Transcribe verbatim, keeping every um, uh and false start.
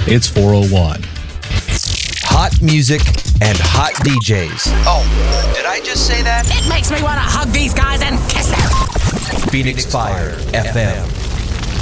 It's four oh one. Hot music and hot D Js. Oh, did I just say that? It makes me want to hug these guys and kiss them. Phoenix Fire F M.